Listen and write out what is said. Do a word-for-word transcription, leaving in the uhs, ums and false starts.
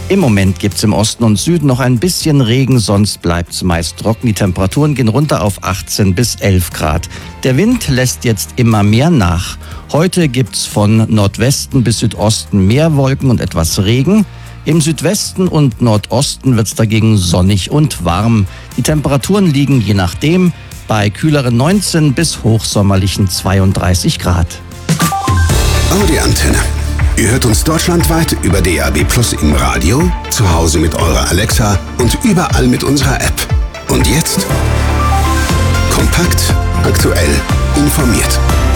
Im Moment gibt's im Osten und Süden noch ein bisschen Regen, sonst bleibt's meist trocken. Die Temperaturen gehen runter auf achtzehn bis elf Grad. Der Wind lässt jetzt immer mehr nach. Heute gibt's von Nordwesten bis Südosten mehr Wolken und etwas Regen. Im Südwesten und Nordosten wird's dagegen sonnig und warm. Die Temperaturen liegen je nachdem bei kühleren neunzehn bis hochsommerlichen zweiunddreißig Grad. Audi Antenne. Ihr hört uns deutschlandweit über D A B Plus im Radio, zu Hause mit eurer Alexa und überall mit unserer App. Und jetzt? Kompakt, aktuell, informiert.